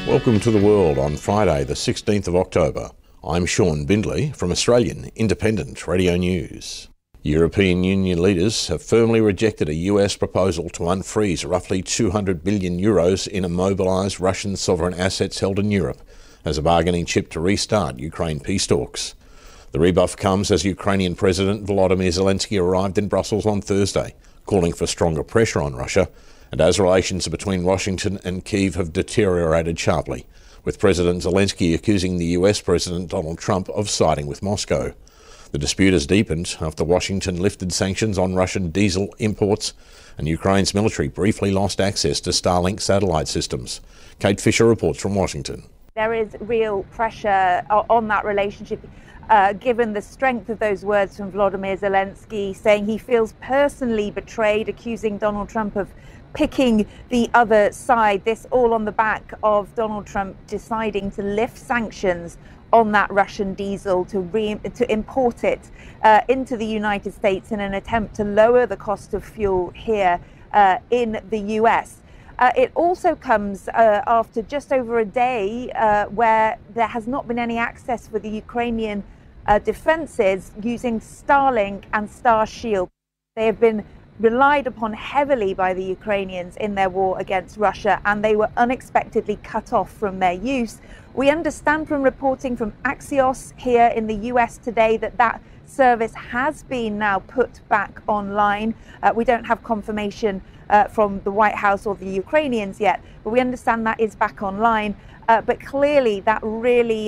Welcome to The World on Friday the 16th of October. I'm Sean Bindley from Australian Independent Radio News. European Union leaders have firmly rejected a US proposal to unfreeze roughly €200 billion in immobilised Russian sovereign assets held in Europe as a bargaining chip to restart Ukraine peace talks. The rebuff comes as Ukrainian President Volodymyr Zelensky arrived in Brussels on Thursday, calling for stronger pressure on Russia, and as relations between Washington and Kyiv have deteriorated sharply, with President Zelensky accusing the US President Donald Trump of siding with Moscow. The dispute has deepened after Washington lifted sanctions on Russian diesel imports and Ukraine's military briefly lost access to Starlink satellite systems. Kate Fisher reports from Washington. There is real pressure on that relationship, given the strength of those words from Volodymyr Zelensky, saying he feels personally betrayed, accusing Donald Trump of picking the other side. This all on the back of Donald Trump deciding to lift sanctions on that Russian diesel to import it into the United States in an attempt to lower the cost of fuel here in the US. It also comes after just over a day where there has not been any access for the Ukrainian defences using Starlink and Starshield. They have been relied upon heavily by the Ukrainians in their war against Russia, and they were unexpectedly cut off from their use. We understand from reporting from Axios here in the US today that service has been now put back online. We don't have confirmation from the White House or the Ukrainians yet, but we understand that is back online. But clearly that really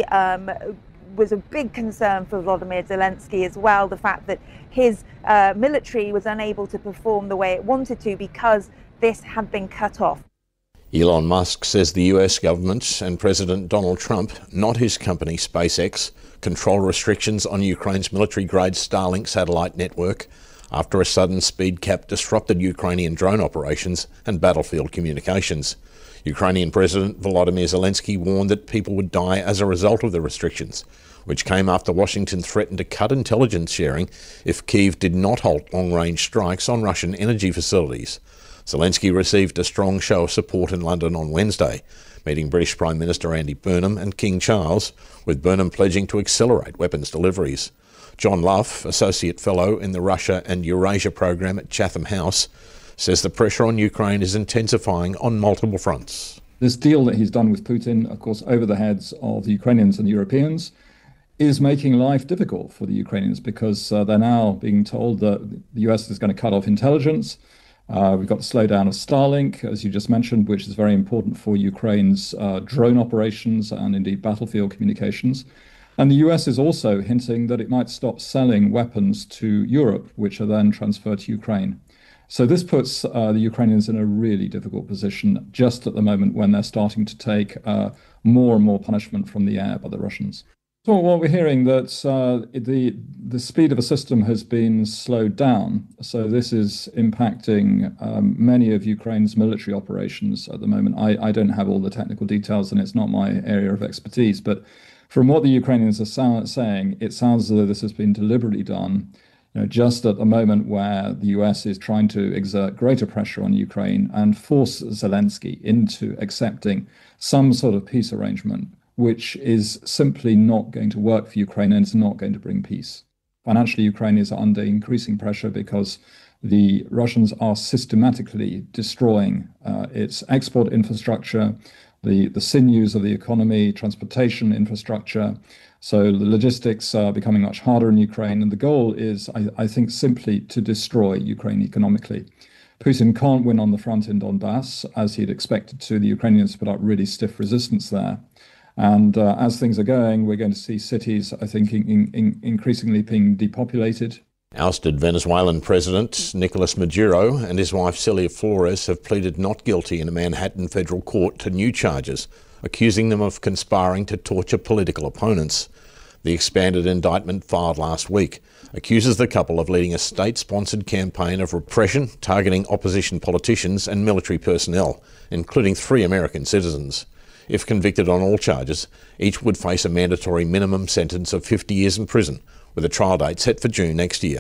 was a big concern for Volodymyr Zelensky as well, the fact that his military was unable to perform the way it wanted to because this had been cut off. Elon Musk says the US government and President Donald Trump, not his company SpaceX, control restrictions on Ukraine's military-grade Starlink satellite network after a sudden speed cap disrupted Ukrainian drone operations and battlefield communications. Ukrainian President Volodymyr Zelensky warned that people would die as a result of the restrictions, which came after Washington threatened to cut intelligence sharing if Kyiv did not halt long-range strikes on Russian energy facilities. Zelensky received a strong show of support in London on Wednesday, meeting British Prime Minister Andy Burnham and King Charles, with Burnham pledging to accelerate weapons deliveries. John Luff, Associate Fellow in the Russia and Eurasia Programme at Chatham House, says the pressure on Ukraine is intensifying on multiple fronts. This deal that he's done with Putin, of course, over the heads of the Ukrainians and the Europeans, is making life difficult for the Ukrainians because they're now being told that the US is going to cut off intelligence. We've got the slowdown of Starlink, as you just mentioned, which is very important for Ukraine's drone operations and indeed battlefield communications. And the US is also hinting that it might stop selling weapons to Europe, which are then transferred to Ukraine. So this puts the Ukrainians in a really difficult position just at the moment when they're starting to take more and more punishment from the air by the Russians. So what we're hearing that the speed of a system has been slowed down. So this is impacting many of Ukraine's military operations at the moment. I don't have all the technical details and it's not my area of expertise, but from what the Ukrainians are saying, it sounds as though this has been deliberately done, just at the moment where the US is trying to exert greater pressure on Ukraine and force Zelensky into accepting some sort of peace arrangement, which is simply not going to work for Ukraine and it's not going to bring peace. Financially, Ukraine is under increasing pressure because the Russians are systematically destroying its export infrastructure, the sinews of the economy, transportation infrastructure. So the logistics are becoming much harder in Ukraine. And the goal is, I think, simply to destroy Ukraine economically. Putin can't win on the front in Donbass, as he'd expected to. The Ukrainians put up really stiff resistance there. And as things are going, we're going to see cities, I think, increasingly being depopulated. Ousted Venezuelan President Nicolas Maduro and his wife Celia Flores have pleaded not guilty in a Manhattan federal court to new charges, accusing them of conspiring to torture political opponents. The expanded indictment filed last week accuses the couple of leading a state-sponsored campaign of repression targeting opposition politicians and military personnel, including 3 American citizens. If convicted on all charges, each would face a mandatory minimum sentence of 50 years in prison, with a trial date set for June next year.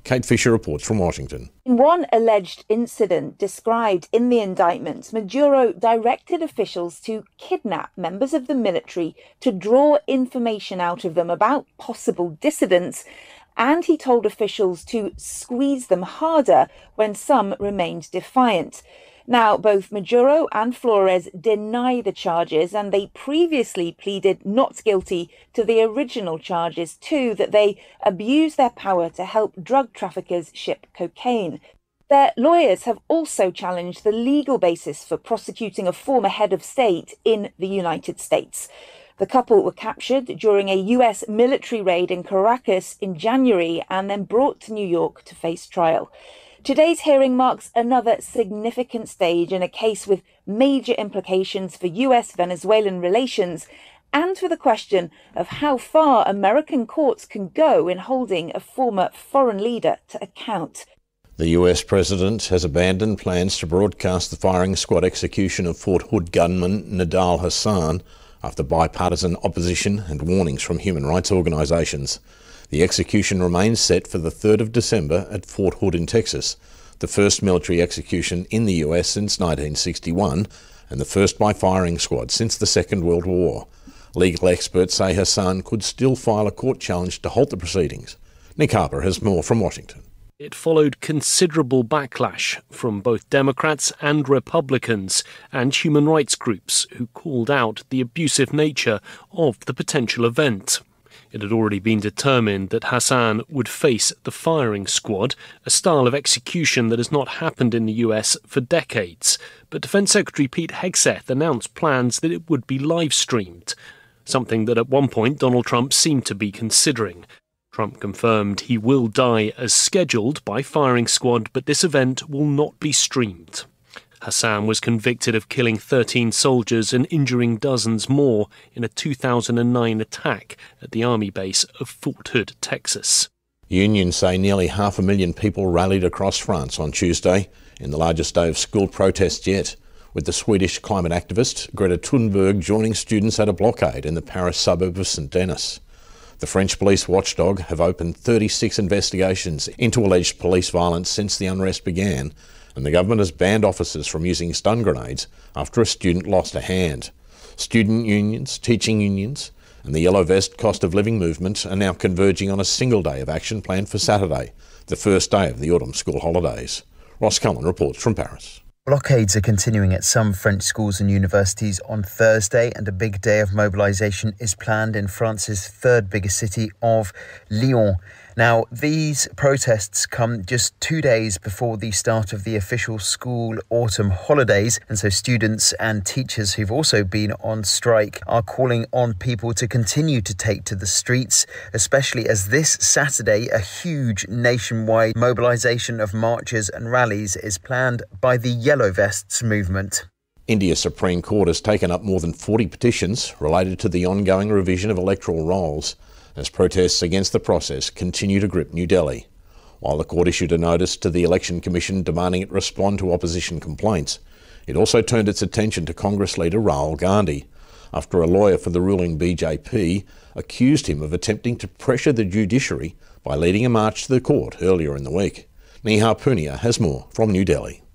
Kate Fisher reports from Washington. In one alleged incident described in the indictments, Maduro directed officials to kidnap members of the military to draw information out of them about possible dissidents, and he told officials to squeeze them harder when some remained defiant. Now, both Maduro and Flores deny the charges, and they previously pleaded not guilty to the original charges too, that they abused their power to help drug traffickers ship cocaine. Their lawyers have also challenged the legal basis for prosecuting a former head of state in the United States. The couple were captured during a US military raid in Caracas in January and then brought to New York to face trial. Today's hearing marks another significant stage in a case with major implications for US-Venezuelan relations and for the question of how far American courts can go in holding a former foreign leader to account. The US president has abandoned plans to broadcast the firing squad execution of Fort Hood gunman Nidal Hasan after bipartisan opposition and warnings from human rights organisations. The execution remains set for the 3rd of December at Fort Hood in Texas, the first military execution in the US since 1961 and the first by firing squad since the Second World War. Legal experts say Hasan could still file a court challenge to halt the proceedings. Nick Harper has more from Washington. It followed considerable backlash from both Democrats and Republicans and human rights groups who called out the abusive nature of the potential event. It had already been determined that Hasan would face the firing squad, a style of execution that has not happened in the US for decades. But Defence Secretary Pete Hegseth announced plans that it would be live-streamed, something that at one point Donald Trump seemed to be considering. Trump confirmed he will die as scheduled by firing squad, but this event will not be streamed. Hasan was convicted of killing 13 soldiers and injuring dozens more in a 2009 attack at the army base of Fort Hood, Texas. Unions say nearly 500,000 people rallied across France on Tuesday in the largest day of school protests yet, with the Swedish climate activist Greta Thunberg joining students at a blockade in the Paris suburb of Saint-Denis. The French police watchdog have opened 36 investigations into alleged police violence since the unrest began, and the government has banned officers from using stun grenades after a student lost a hand. Student unions, teaching unions and the Yellow Vest cost of living movement are now converging on a single day of action planned for Saturday, the first day of the autumn school holidays. Ross Cullen reports from Paris. Blockades are continuing at some French schools and universities on Thursday, and a big day of mobilisation is planned in France's third biggest city of Lyon. Now, these protests come just 2 days before the start of the official school autumn holidays, and so students and teachers who've also been on strike are calling on people to continue to take to the streets, especially as this Saturday a huge nationwide mobilisation of marches and rallies is planned by the Yellow Vests movement. India's Supreme Court has taken up more than 40 petitions related to the ongoing revision of electoral rolls, as protests against the process continue to grip New Delhi. While the court issued a notice to the Election Commission demanding it respond to opposition complaints, it also turned its attention to Congress leader Rahul Gandhi, after a lawyer for the ruling BJP accused him of attempting to pressure the judiciary by leading a march to the court earlier in the week. Neha Punia has more from New Delhi.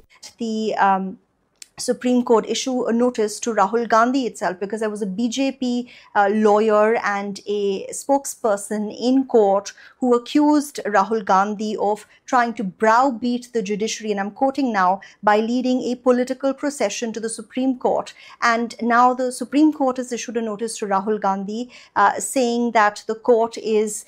The Supreme Court issue a notice to Rahul Gandhi itself, because there was a BJP lawyer and a spokesperson in court who accused Rahul Gandhi of trying to browbeat the judiciary, and I'm quoting now, by leading a political procession to the Supreme Court. And now the Supreme Court has issued a notice to Rahul Gandhi saying that the court is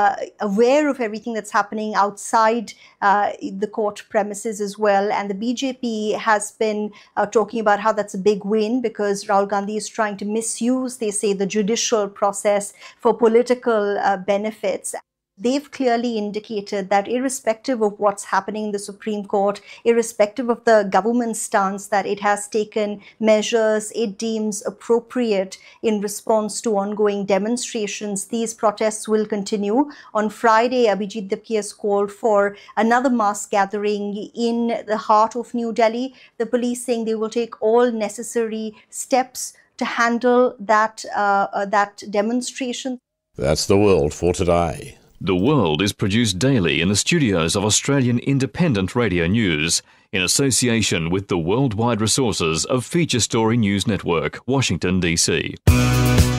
aware of everything that's happening outside the court premises as well. And the BJP has been talking about how that's a big win, because Rahul Gandhi is trying to misuse, they say, the judicial process for political benefits. They've clearly indicated that irrespective of what's happening in the Supreme Court, irrespective of the government's stance that it has taken measures it deems appropriate in response to ongoing demonstrations, these protests will continue. On Friday, Abhijit Dipki has called for another mass gathering in the heart of New Delhi. The police saying they will take all necessary steps to handle that demonstration. That's the world for today. The World is produced daily in the studios of Australian Independent Radio News in association with the worldwide resources of Feature Story News Network, Washington, D.C.